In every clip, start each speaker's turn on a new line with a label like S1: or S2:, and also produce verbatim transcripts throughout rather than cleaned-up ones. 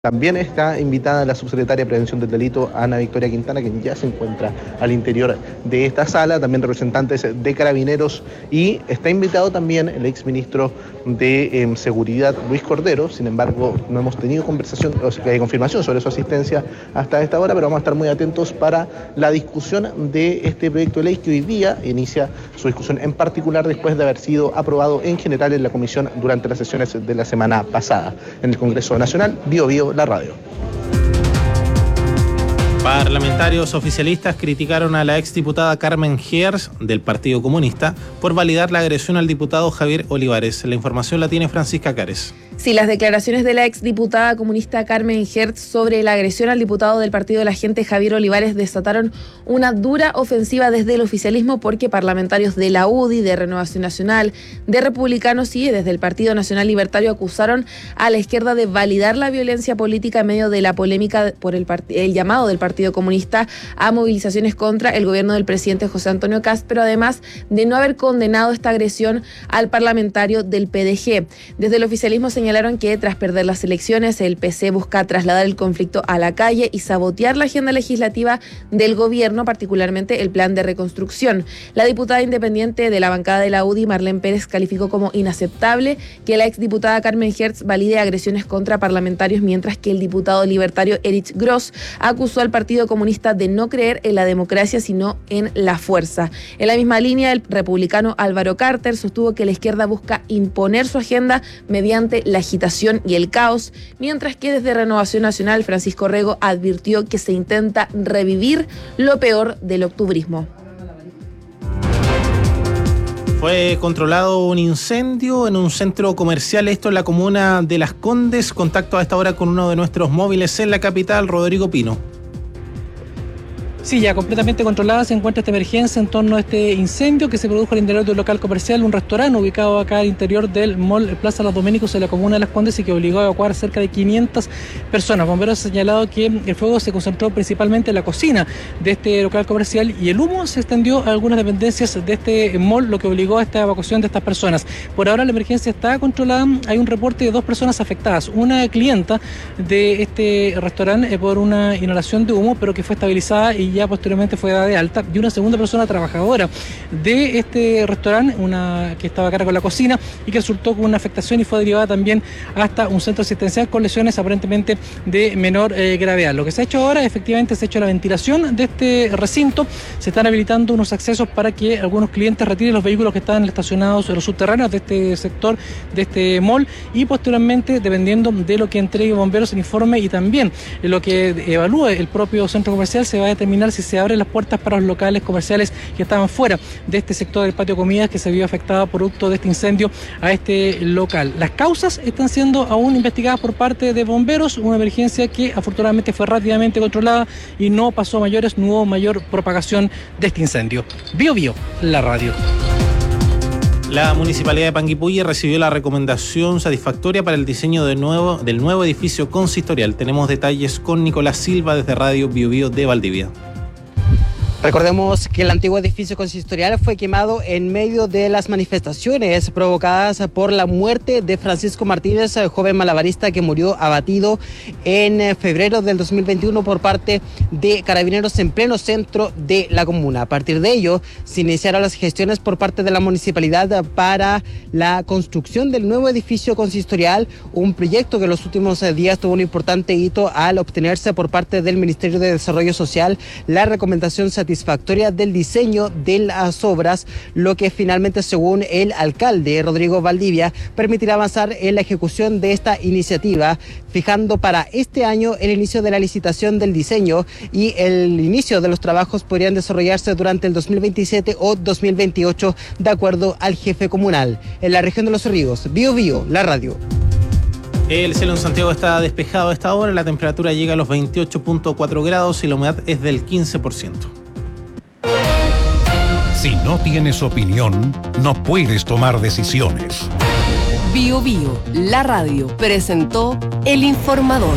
S1: También está invitada la subsecretaria de Prevención del Delito, Ana Victoria Quintana, quien ya se encuentra al interior de esta sala, también representantes de Carabineros, y está invitado también el exministro de eh, Seguridad, Luis Cordero. Sin embargo, no hemos tenido conversación, o sea, confirmación sobre su asistencia hasta esta hora, pero vamos a estar muy atentos para la discusión de este proyecto de ley que hoy día inicia su discusión, en particular después de haber sido aprobado en general en la comisión durante las sesiones de la semana pasada. En el Congreso Nacional, Bio Bio, la radio.
S2: Parlamentarios oficialistas criticaron a la exdiputada Carmen Hertz del Partido Comunista por validar la agresión al diputado Javier Olivares. La información la tiene Francisca Cares.
S3: Sí, las declaraciones de la exdiputada comunista Carmen Hertz sobre la agresión al diputado del Partido de la Gente Javier Olivares desataron una dura ofensiva desde el oficialismo, porque parlamentarios de la U D I, de Renovación Nacional, de Republicanos y desde el Partido Nacional Libertario acusaron a la izquierda de validar la violencia política en medio de la polémica por el, part- el llamado del Partido Comunista a movilizaciones contra el gobierno del presidente José Antonio Kast, pero además de no haber condenado esta agresión al parlamentario del P D G. Desde el oficialismo señalaron que tras perder las elecciones, el P C busca trasladar el conflicto a la calle y sabotear la agenda legislativa del gobierno, particularmente el plan de reconstrucción. La diputada independiente de la bancada de la U D I, Marlene Pérez, calificó como inaceptable que la exdiputada Carmen Hertz valide agresiones contra parlamentarios, mientras que el diputado libertario Erich Gross acusó al Partido Comunista de no creer en la democracia, sino en la fuerza. En la misma línea, el republicano Álvaro Carter sostuvo que la izquierda busca imponer su agenda mediante la agitación y el caos, mientras que desde Renovación Nacional, Francisco Rego advirtió que se intenta revivir lo peor del octubrismo.
S2: Fue controlado un incendio en un centro comercial, esto en la comuna de Las Condes. Contacto a esta hora con uno de nuestros móviles en la capital, Rodrigo Pino.
S4: Sí, ya completamente controlada se encuentra esta emergencia en torno a este incendio que se produjo al interior de un local comercial, un restaurante ubicado acá al interior del mall Plaza Los Doménicos en la comuna de Las Condes, y que obligó a evacuar cerca de quinientas personas. Bomberos han señalado que el fuego se concentró principalmente en la cocina de este local comercial y el humo se extendió a algunas dependencias de este mall, lo que obligó a esta evacuación de estas personas. Por ahora la emergencia está controlada. Hay un reporte de dos personas afectadas, una clienta de este restaurante por una inhalación de humo, pero que fue estabilizada y ya posteriormente fue dada de alta, y una segunda persona trabajadora de este restaurante, una que estaba a cargo de la cocina y que resultó con una afectación y fue derivada también hasta un centro asistencial con lesiones aparentemente de menor eh, gravedad. Lo que se ha hecho ahora, efectivamente, se ha hecho la ventilación de este recinto, se están habilitando unos accesos para que algunos clientes retiren los vehículos que están estacionados en los subterráneos de este sector, de este mall, y posteriormente, dependiendo de lo que entregue bomberos el informe y también lo que evalúe el propio centro comercial, se va a determinar si se abren las puertas para los locales comerciales que estaban fuera de este sector del patio comidas que se vio afectado producto de este incendio a este local. Las causas están siendo aún investigadas por parte de bomberos, una emergencia que afortunadamente fue rápidamente controlada y no pasó a mayores, no hubo mayor propagación de este incendio. Bio Bio, la radio.
S2: La Municipalidad de Panguipulli recibió la recomendación satisfactoria para el diseño de nuevo, del nuevo edificio consistorial. Tenemos detalles con Nicolás Silva desde Radio Bio Bio de Valdivia.
S5: Recordemos que el antiguo edificio consistorial fue quemado en medio de las manifestaciones provocadas por la muerte de Francisco Martínez, joven malabarista que murió abatido en febrero del dos mil veintiuno por parte de Carabineros en pleno centro de la comuna. A partir de ello, se iniciaron las gestiones por parte de la municipalidad para la construcción del nuevo edificio consistorial, un proyecto que en los últimos días tuvo un importante hito al obtenerse por parte del Ministerio de Desarrollo Social la recomendación satisfactoria satisfactoria del diseño de las obras, lo que finalmente, según el alcalde Rodrigo Valdivia, permitirá avanzar en la ejecución de esta iniciativa, fijando para este año el inicio de la licitación del diseño, y el inicio de los trabajos podrían desarrollarse durante el dos mil veintisiete o dos mil veintiocho, de acuerdo al jefe comunal. En la región de Los Ríos, Bio Bio, la radio.
S2: El cielo en Santiago está despejado a esta hora, la temperatura llega a los veintiocho punto cuatro grados y la humedad es del quince por ciento.
S6: Si no tienes opinión, no puedes tomar decisiones.
S7: Bio Bio, la radio, presentó El Informador.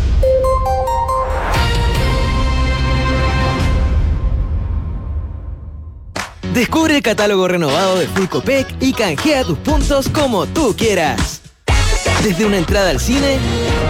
S8: Descubre el catálogo renovado de Full Copec y canjea tus puntos como tú quieras. Desde una entrada al cine